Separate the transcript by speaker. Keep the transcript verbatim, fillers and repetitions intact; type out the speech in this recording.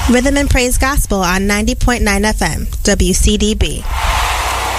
Speaker 1: Rhythm and Praise Gospel on ninety point nine F M, W C D B.